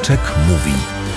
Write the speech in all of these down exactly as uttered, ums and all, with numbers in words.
Kowalczyk mówi.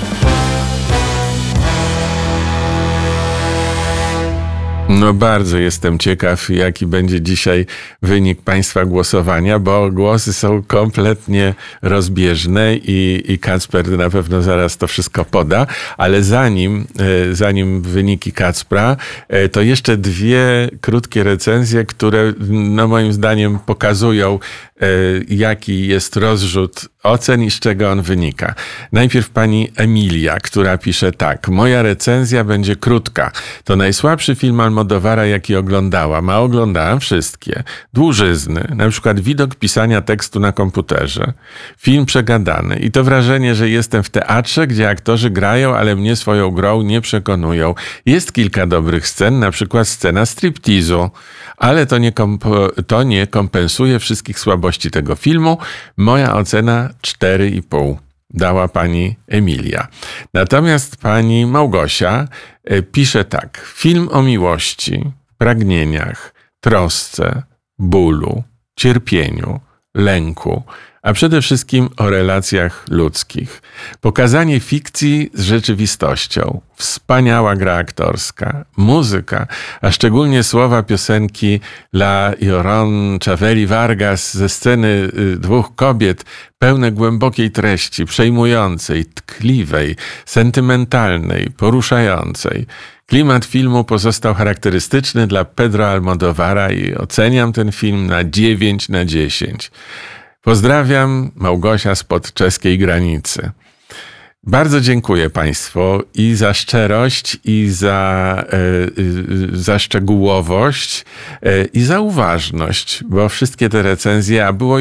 No bardzo jestem ciekaw, jaki będzie dzisiaj wynik Państwa głosowania, bo głosy są kompletnie rozbieżne i, i Kacper na pewno zaraz to wszystko poda, ale zanim, zanim wyniki Kacpra, to jeszcze dwie krótkie recenzje, które no moim zdaniem pokazują, jaki jest rozrzut ocen i z czego on wynika. Najpierw pani Emilia, która pisze tak. Moja recenzja będzie krótka. To najsłabszy film Almodóvara, jaki oglądałam, a oglądałam wszystkie. Dłużyzny, na przykład widok pisania tekstu na komputerze. Film przegadany i to wrażenie, że jestem w teatrze, gdzie aktorzy grają, ale mnie swoją grą nie przekonują. Jest kilka dobrych scen, na przykład scena striptizu, ale to nie, komp- to nie kompensuje wszystkich słabości tego filmu. Moja ocena cztery i pół dała pani Emilia. Natomiast pani Małgosia pisze tak. Film o miłości, pragnieniach, trosce, bólu, cierpieniu, lęku, a przede wszystkim o relacjach ludzkich. Pokazanie fikcji z rzeczywistością. Wspaniała gra aktorska, muzyka, a szczególnie słowa piosenki La Llorona Chaveli Vargas ze sceny dwóch kobiet, pełne głębokiej treści, przejmującej, tkliwej, sentymentalnej, poruszającej. Klimat filmu pozostał charakterystyczny dla Pedro Almodóvara i oceniam ten film na dziewięć na dziesięć. Pozdrawiam, Małgosia spod czeskiej granicy. Bardzo dziękuję Państwu i za szczerość, i za, e, za szczegółowość, e, i za uważność, bo wszystkie te recenzje, a było